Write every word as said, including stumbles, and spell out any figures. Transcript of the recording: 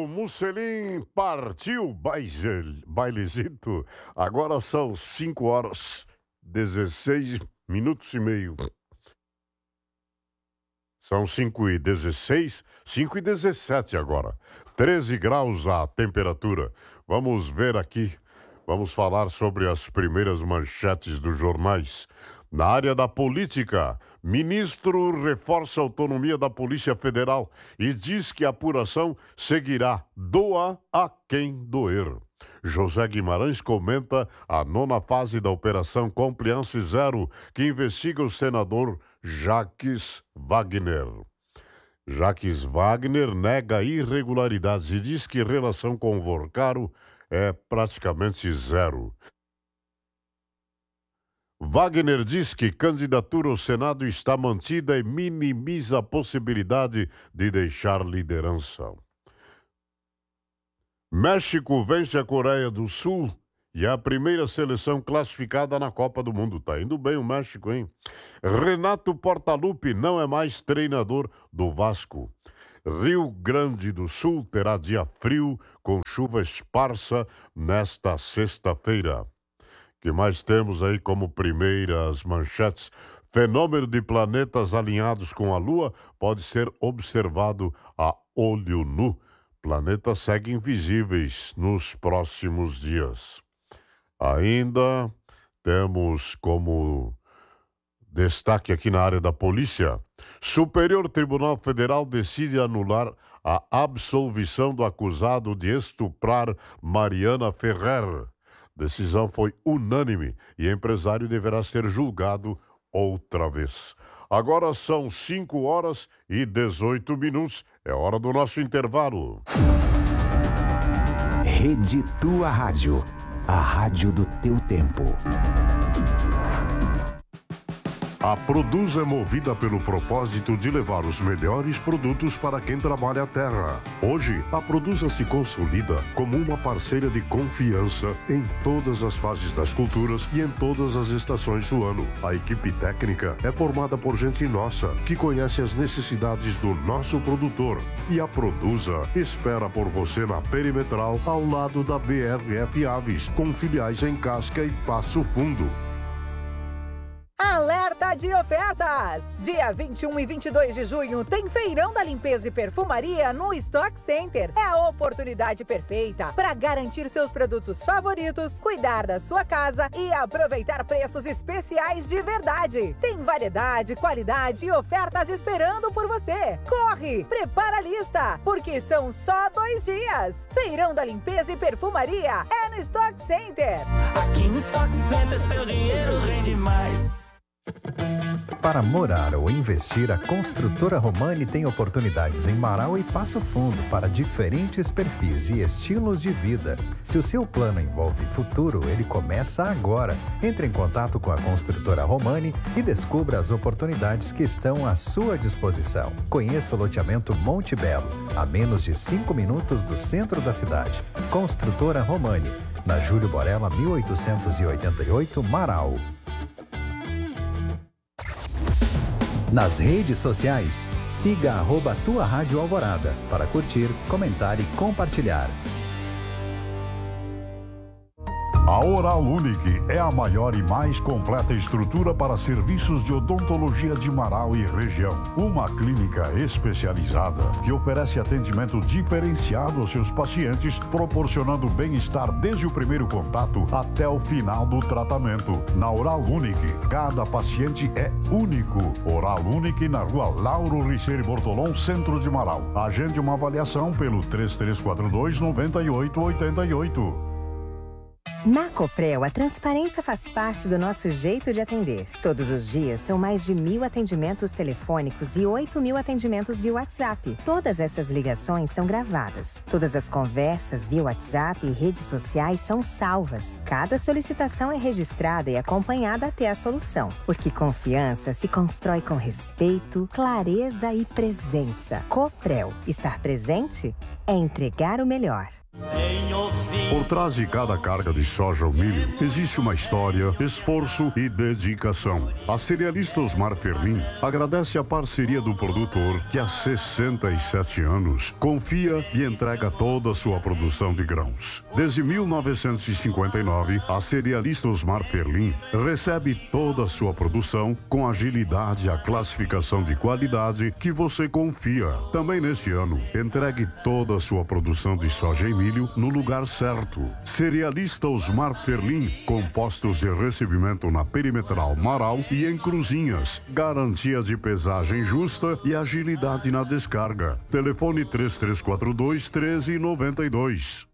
o Mussolini partiu, baile- bailezito. Agora são cinco horas, dezesseis minutos e meio. São cinco e dezesseis, cinco e dezessete agora. treze graus a temperatura. Vamos ver aqui, vamos falar sobre as primeiras manchetes dos jornais. Na área da política, ministro reforça a autonomia da Polícia Federal e diz que a apuração seguirá, doa a quem doer. José Guimarães comenta a nona fase da Operação Compliance Zero, que investiga o senador Jacques Wagner. Jacques Wagner nega irregularidades e diz que relação com o Vorcaro é praticamente zero. Wagner diz que candidatura ao Senado está mantida e minimiza a possibilidade de deixar liderança. México vence a Coreia do Sul e é a primeira seleção classificada na Copa do Mundo. Tá indo bem o México, hein? Renato Portaluppi não é mais treinador do Vasco. Rio Grande do Sul terá dia frio com chuva esparsa nesta sexta-feira. Que mais temos aí como primeiras manchetes? Fenômeno de planetas alinhados com a Lua pode ser observado a olho nu. Planetas seguem invisíveis nos próximos dias. Ainda temos como destaque aqui na área da polícia: Superior Tribunal Federal decide anular a absolvição do acusado de estuprar Mariana Ferrer. Decisão foi unânime e empresário deverá ser julgado outra vez. Agora são cinco horas e dezoito minutos. É hora do nosso intervalo. Rede Tua Rádio. A rádio do teu tempo. A Produz é movida pelo propósito de levar os melhores produtos para quem trabalha a terra. Hoje, a Produza se consolida como uma parceira de confiança em todas as fases das culturas e em todas as estações do ano. A equipe técnica é formada por gente nossa, que conhece as necessidades do nosso produtor. E a Produza espera por você na Perimetral, ao lado da B R F Aves, com filiais em Casca e Passo Fundo. Alerta de ofertas! Dia vinte e um e vinte e dois de junho tem Feirão da Limpeza e Perfumaria no Stock Center. É a oportunidade perfeita para garantir seus produtos favoritos, cuidar da sua casa e aproveitar preços especiais de verdade. Tem variedade, qualidade e ofertas esperando por você. Corre! Prepara a lista, porque são só dois dias. Feirão da Limpeza e Perfumaria é no Stock Center. Aqui no Stock Center seu dinheiro rende mais. Para morar ou investir, a Construtora Romani tem oportunidades em Marau e Passo Fundo para diferentes perfis e estilos de vida. Se o seu plano envolve futuro, ele começa agora. Entre em contato com a Construtora Romani e descubra as oportunidades que estão à sua disposição. Conheça o loteamento Monte Belo, a menos de cinco minutos do centro da cidade. Construtora Romani, na Júlio Borella, mil oitocentos e oitenta e oito, Marau. Nas redes sociais, siga arroba Tua Rádio Alvorada para curtir, comentar e compartilhar. A Oral Unique é a maior e mais completa estrutura para serviços de odontologia de Marau e região. Uma clínica especializada que oferece atendimento diferenciado aos seus pacientes, proporcionando bem-estar desde o primeiro contato até o final do tratamento. Na Oral Unique, cada paciente é único. Oral Unique na rua Lauro Riceiro Bortolom, centro de Marau. Agende uma avaliação pelo três três quatro dois, nove oito oito oito. Na Coprel, a transparência faz parte do nosso jeito de atender. Todos os dias são mais de mil atendimentos telefônicos e oito mil atendimentos via WhatsApp. Todas essas ligações são gravadas. Todas as conversas via WhatsApp e redes sociais são salvas. Cada solicitação é registrada e acompanhada até a solução. Porque confiança se constrói com respeito, clareza e presença. Coprel. Estar presente é entregar o melhor. Por trás de cada carga de soja ou milho, existe uma história, esforço e dedicação. A cerealista Osmar Ferlin agradece a parceria do produtor que há sessenta e sete anos confia e entrega toda a sua produção de grãos. Desde mil novecentos e cinquenta e nove, a cerealista Osmar Ferlin recebe toda a sua produção com agilidade e a classificação de qualidade que você confia. Também neste ano, entregue toda a sua produção de soja e milho no lugar certo. Cerealista Osmar Ferlin, com postos de recebimento na Perimetral Marau e em Cruzinhas. Garantia de pesagem justa e agilidade na descarga. Telefone três três quatro dois, um três nove dois.